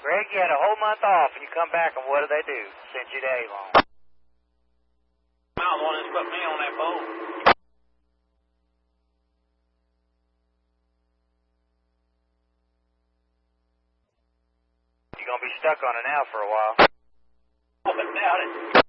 Greg, you had a whole month off, and you come back, and what do they do? Send you to Avon. I'm the one that's put me on that boat. You're going to be stuck on it now for a while. I doubt it.